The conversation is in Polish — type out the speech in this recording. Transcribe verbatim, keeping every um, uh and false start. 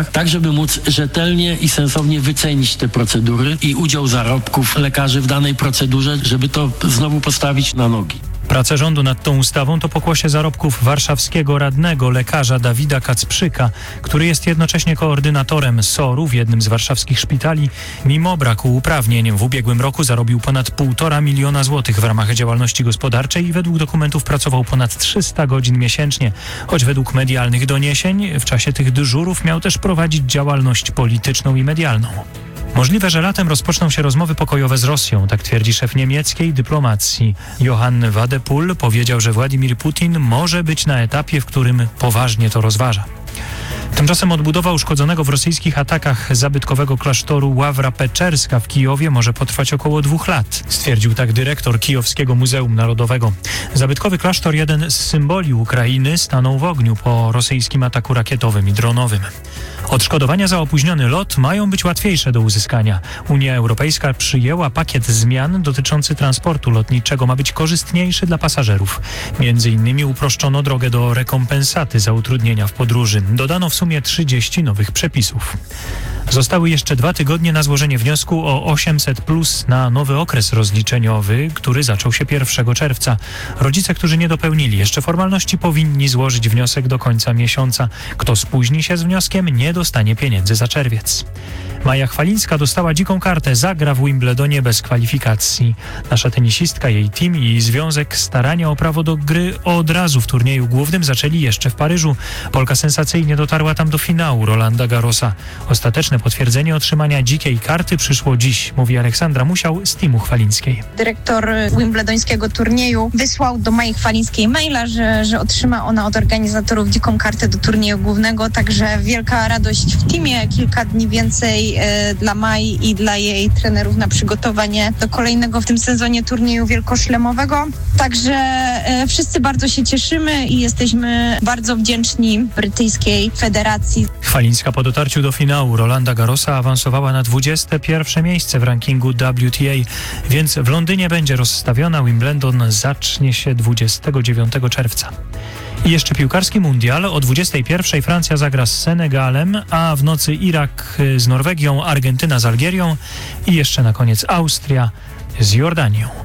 zawodach, tak żeby móc rzetelnie i sensownie wycenić te procedury i udział zarobków lekarzy w danej procedurze, żeby to znowu postawić na nogi. Prace rządu nad tą ustawą to pokłosie zarobków warszawskiego radnego lekarza Dawida Kacprzyka, który jest jednocześnie koordynatorem S O R-u w jednym z warszawskich szpitali. Mimo braku uprawnień w ubiegłym roku zarobił ponad półtora miliona złotych w ramach działalności gospodarczej i według dokumentów pracował ponad trzysta godzin miesięcznie. Choć według medialnych doniesień w czasie tych dyżurów miał też prowadzić działalność polityczną i medialną. Możliwe, że latem rozpoczną się rozmowy pokojowe z Rosją, tak twierdzi szef niemieckiej dyplomacji. Johann Wadepool powiedział, że Władimir Putin może być na etapie, w którym poważnie to rozważa. Tymczasem odbudowa uszkodzonego w rosyjskich atakach zabytkowego klasztoru Ławra Peczerska w Kijowie może potrwać około dwóch lat, stwierdził tak dyrektor Kijowskiego Muzeum Narodowego. Zabytkowy klasztor, jeden z symboli Ukrainy, stanął w ogniu po rosyjskim ataku rakietowym i dronowym. Odszkodowania za opóźniony lot mają być łatwiejsze do uzyskania. Unia Europejska przyjęła pakiet zmian dotyczący transportu lotniczego. Ma być korzystniejszy dla pasażerów. Między innymi uproszczono drogę do rekompensaty za utrudnienia w podróży. Dodano w sumie trzydzieści nowych przepisów. Zostały jeszcze dwa tygodnie na złożenie wniosku o osiemset plus na nowy okres rozliczeniowy, który zaczął się pierwszego czerwca. Rodzice, którzy nie dopełnili jeszcze formalności, powinni złożyć wniosek do końca miesiąca. Kto spóźni się z wnioskiem, nie dostanie pieniędzy za czerwiec. Maja Chwalińska dostała dziką kartę, zagra w Wimbledonie bez kwalifikacji. Nasza tenisistka, jej team i związek starania o prawo do gry od razu w turnieju głównym zaczęli jeszcze w Paryżu. Polka sensacyjnie dotarła tam do finału Rolanda Garrosa. Ostateczne potwierdzenie otrzymania dzikiej karty przyszło dziś, mówi Aleksandra Musiał z teamu Chwalińskiej. Dyrektor wimbledońskiego turnieju wysłał do Mai Chwalińskiej maila, że, że otrzyma ona od organizatorów dziką kartę do turnieju głównego, także wielka radość w teamie, kilka dni więcej e, dla Mai i dla jej trenerów na przygotowanie do kolejnego w tym sezonie turnieju wielkoszlemowego. Także e, wszyscy bardzo się cieszymy i jesteśmy bardzo wdzięczni brytyjskiej federacji. Chwalińska po dotarciu do finału Rolanda Garrosa awansowała na dwudzieste pierwsze miejsce w rankingu W T A, więc w Londynie będzie rozstawiona. Wimbledon zacznie się dwudziestego dziewiątego czerwca. I jeszcze piłkarski mundial. O dwudziestej pierwszej Francja zagra z Senegalem, a w nocy Irak z Norwegią, Argentyna z Algierią i jeszcze na koniec Austria z Jordanią.